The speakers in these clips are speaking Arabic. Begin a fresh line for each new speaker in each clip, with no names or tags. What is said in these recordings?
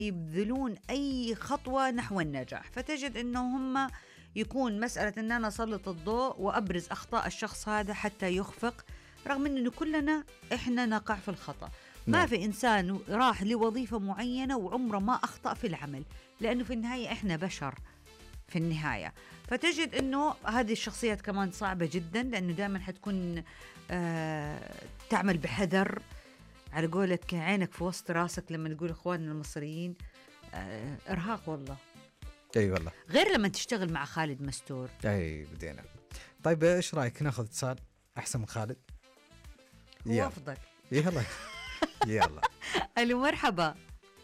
يبذلون أي خطوة نحو النجاح. فتجد أنه هم يكون مسألة أن أنا أسلط الضوء وأبرز أخطاء الشخص هذا حتى يخفق، رغم أنه كلنا إحنا نقع في الخطأ. ما في إنسان راح لوظيفة معينة وعمره ما أخطأ في العمل، لأنه في النهاية إحنا بشر في النهاية. فتجد أنه هذه الشخصيات كمان صعبة جدا، لأنه دائما حتكون تعمل بحذر، على قولك عينك في وسط راسك لما نقول إخواننا المصريين، إرهاق والله.
أي والله،
غير لما تشتغل مع خالد مستور.
أي بدينا. طيب إيش رأيك ناخذ اتصال أحسن من خالد؟
هو أفضل.
يلا يلا.
ألو مرحبا.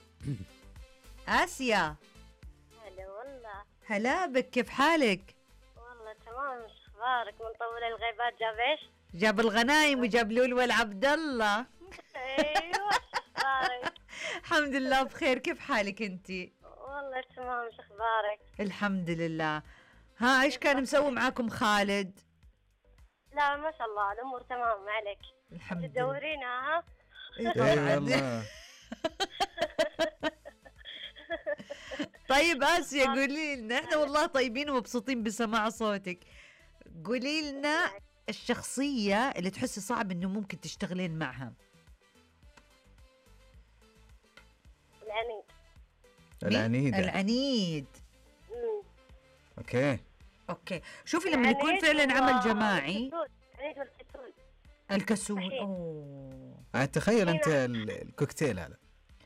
آسيا.
هلا والله.
هلا بك، كيف حالك؟
والله تمام، ايش اخبارك؟ من طول الغيبات جاب ايش؟
جاب الغنايم وجاب لولو والعبد الله.
ايوه، اخبارك؟
الحمد لله بخير، كيف حالك انتي؟
والله تمام، ايش اخبارك؟
الحمد لله. ها ايش كان مسوي معاكم خالد؟
لا ما شاء الله الامور تمام، ما عليك.
الحمد لله.
تدورينا ها؟
أي والله.
طيب آسيا قولي لنا، احنا والله طيبين ومبسوطين بسماع صوتك. قولي لنا الشخصية اللي تحسي صعب انه ممكن تشتغلين معها.
العنيد.
العنيدة.
العنيد.
اوكي.
شوفي لما يكون فعلا عمل جماعي.
العنيد والكسول.
الكسول. اوه.
تخيل انت الكوكتيل هذا.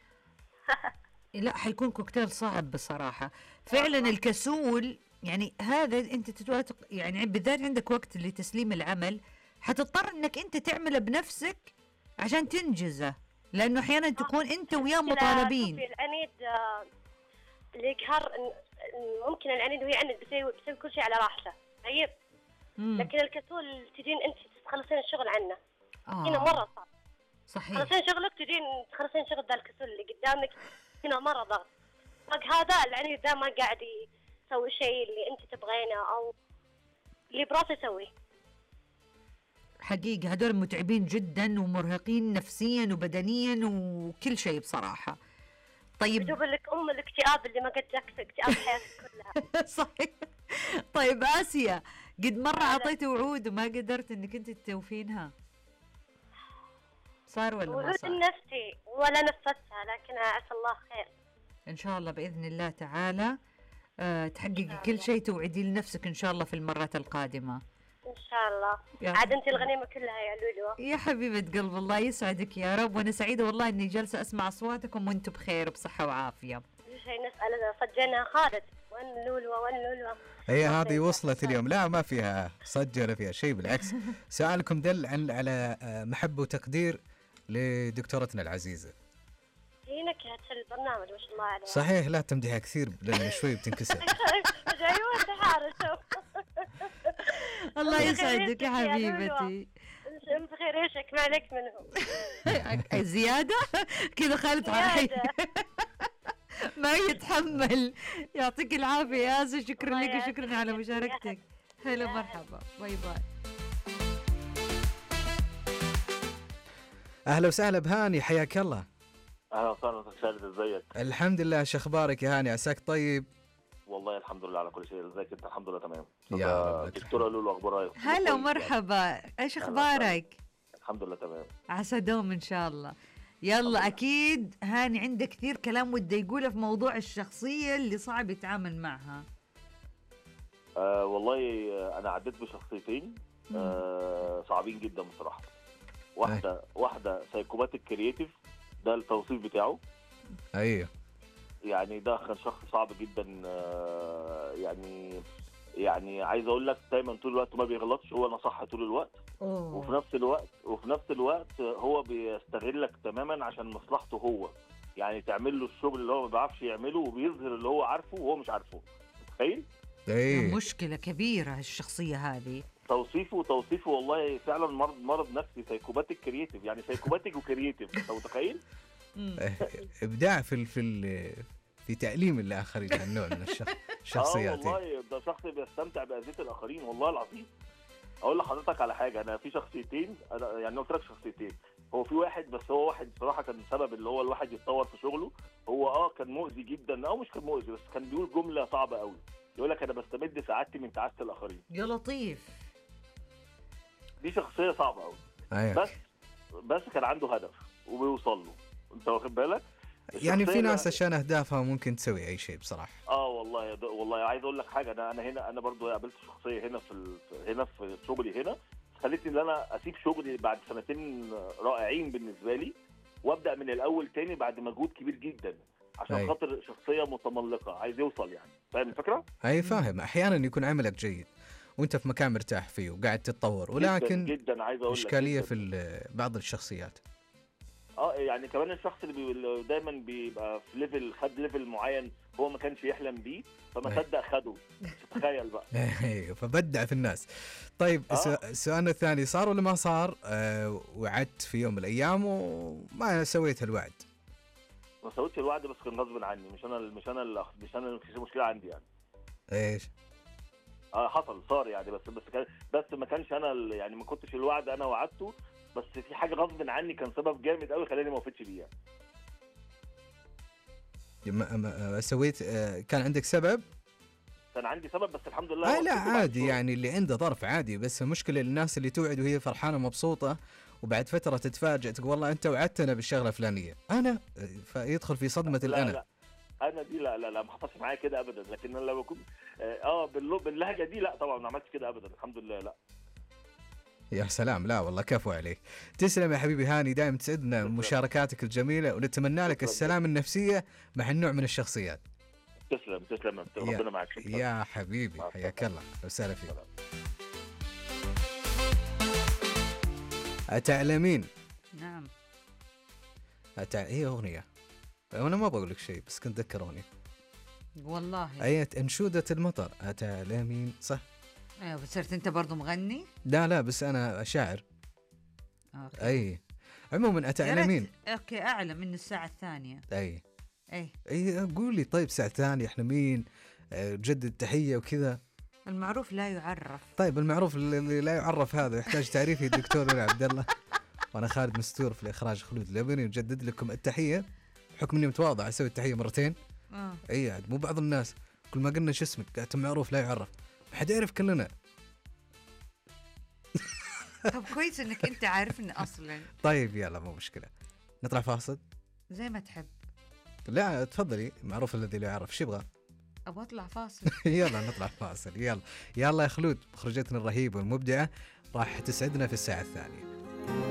لا حيكون كوكتيل صعب بصراحة. فعلا الكسول يعني هذا انت تتواتق، يعني بالذات عندك وقت لتسليم العمل حتضطر انك انت تعمله بنفسك عشان تنجزه، لانه احيانا تكون انت وياه مطالبين.
العنيد اللي يقهر، ممكن العنيد ويعند بيسوي كل شيء على راحته، طيب. لكن الكسول تجين انت تخلصين الشغل عنه. هنا مرة صعب.
صحيح.
تخلصين شغلك تجين تخلصين شغل ذا الكسول اللي قدامك، هنا مرة ضغط. هذا العنيد ذا ما قاعد يسوي شيء اللي انت تبغينه او اللي براسه يسويه.
حقيقة هدول متعبين جدا ومرهقين نفسيا وبدنيا وكل شيء بصراحة. طيب
يجيب لك الاكتئاب اللي ما قد جاك في اكتئاب حياتك كلها.
صحيح. طيب آسيا، قد مرة أعطيتي وعود وما قدرت انك انت تتوفينها؟ صار ولا ما صار؟
وعود نفسي ولا نفذتها، لكن عسى الله خير.
ان شاء الله بإذن الله تعالى تحققي كل شيء توعدي لنفسك ان شاء الله في المرات القادمة.
ان شاء الله. عاد انت الغنيمة كلها يا لولو.
يا حبيبة قلب، الله يسعدك يا رب، وانا سعيدة والله اني جالسة اسمع اصواتكم وانتم بخير وبصحة وعافية.
شيء نسأل صجينا خالد وين لولو وين لولو.
هي هذه وصلت اليوم، لا ما فيها صج ولا فيها شيء، بالعكس سؤالكم دل على محبة وتقدير لدكتورتنا العزيزة.
هي نكهة البرنامج ما شاء الله عليها.
صحيح، لا تمدحها كثير لأن شوي بتنكسر.
ايوه تحارش.
الله يسعدك يا حبيبتي.
بخير ايشك ما عليك منهم.
زيادة كذا خالد علي ما يتحمل. يعطيك العافية يا آسيا، شكرا لك وشكرا على مشاركتك. هلا مرحبا، باي باي.
أهلا وسهلا بهاني، حياك الله.
اهلا وسهلا خالد، ازيك؟
الحمد لله، شو اخبارك يا هاني؟ عساك طيب؟
والله الحمد لله على كل شيء. ازيك انت؟ الحمد لله تمام.
يا رب.
دكتوره لولو اخبارك؟
هلا ومرحبا، ايش اخبارك؟
الحمد لله تمام.
عسى دوم ان شاء الله. يلا اكيد هاني عنده كثير كلام وده يقوله في موضوع الشخصية اللي صعب يتعامل معها.
والله انا عديت بشخصيتين صعبين جدا بصراحه. واحده سايكوباتيك كرييتيف، ده التوصيف بتاعه.
ايوه
يعني ده كان شخص صعب جدا. يعني عايز اقول لك دايما طول الوقت ما بيغلطش، هو نصح طول الوقت. وفي نفس الوقت هو بيستغلك تماما عشان مصلحته هو. يعني تعمل له الشغل اللي هو ما بيعرفش يعمله وبيظهر اللي هو عارفه وهو مش عارفه. متخيل؟
مشكلة كبيرة الشخصية هذه.
توصيفه والله فعلا مرض نفسي، سايكوباتيك كرييتيف، يعني سايكوباتيك وكرييتيف. انت متخيل؟
ابداع في تعليم الاخرين عن نوع من الشخصيات.
والله ده شخص بيستمتع باذيه الاخرين والله العظيم. اقول لحضرتك على حاجه، انا في شخصيتين، انا يعني قلت لك شخصيتين. هو في واحد، بس هو واحد بصراحه كان سبب اللي هو الواحد يتطور في شغله. هو كان مؤذي جدا، او مش كان مؤذي، بس كان بيقول جمله صعبه قوي، يقول لك انا بستمد سعادتي من تعاسه الاخرين.
يا لطيف.
دي شخصيه صعبه قوي.
أيوة.
بس كان عنده هدف وبيوصل له، انت واخد بالك؟
يعني في ناس عشان اهدافها ممكن تسوي اي شيء بصراحه.
والله عايز اقول لك حاجه، انا هنا، انا برضو قابلت شخصيه هنا في شغلي هنا، خلتني ان انا اسيب شغلي بعد سنتين رائعين بالنسبه لي، وابدا من الاول تاني بعد مجهود كبير جدا، عشان خاطر شخصيه متملقه عايز يوصل. يعني فاهم الفكره؟
اي فاهم. احيانا يكون عملك جيد وانت في مكان مرتاح فيه وقاعد تتطور، ولكن
جدا عايز اقول لك
اشكاليه في بعض الشخصيات.
يعني كمان الشخص اللي دايما بيبقى في ليفل، خد ليفل معين هو ما كانش يحلم بيه، فما صدق خده. تخيل بقى.
ايوه، فبدع في الناس. طيب سؤالنا الثاني، صار ولا ما صار وعدت في يوم من الايام وما سويت الوعد؟
ما سويتش الوعد، بس كان غصب عني، مش انا في مشكله عندي يعني.
ايش؟
حصل، صار يعني، بس ما كانش انا يعني ما كنتش الوعد انا وعدته، بس في حاجه غصب عني كان سبب جامد قوي خلاني ما وفيتش بيها.
ما سويت؟ كان عندك سبب؟
كان عندي سبب، بس الحمد لله.
لا عادي يعني، اللي عنده ظرف عادي، بس المشكله الناس اللي توعد وهي فرحانه مبسوطه وبعد فتره تتفاجئ تقول والله انت وعدتنا بالشغله الفلانيه، انا فيدخل في صدمه الانا.
لا انا دي لا ما حصلش معايا كده ابدا، لكن انا لو كنت باللهجه دي لا طبعا ما عملتش كده ابدا، الحمد لله. لا
يا سلام، لا والله كفو عليك. تسلم يا حبيبي هاني، دائما تسعدنا مشاركاتك الجميله، ونتمنى لك السلام النفسيه مع النوع من الشخصيات.
تسلم ربنا معك.
يا حبيبي حياك الله وسهلا فيك. أتعلمين؟
نعم.
هي أغنية، أنا ما بقول لك شيء بس كنت ذكروني
والله.
أية أنشودة المطر، أتعلمين صح؟
ايوه، بس صرت انت برضو مغني؟
لا بس أنا شاعر. أي عموما أتعلمين.
اوكي، أعلم من الساعة الثانية.
أي
قولي.
طيب الساعة الثانية احنا مين؟ جدد تحية وكذا.
المعروف لا يعرف.
طيب المعروف اللي لا يعرف هذا يحتاج تعريفي الدكتور عبد الله. وانا خالد مستور في الاخراج خلود الياباني، نجدد لكم التحيه بحكم اني متواضع اسوي التحيه مرتين. اي عاد مو بعض الناس كل ما قلنا شو اسمك قالت معروف لا يعرف، ما حد يعرف كلنا.
طب كويس انك انت عارفني اصلا.
طيب يلا مو مشكله، نطلع فاصل
زي ما تحب.
لا تفضلي، معروف الذي لا يعرف. شو يبغى؟
ابغى اطلع فاصل.
يلا نطلع فاصل. يلا يا خلود، مخرجتنا الرهيبه والمبدعه راح تسعدنا في الساعه الثانيه.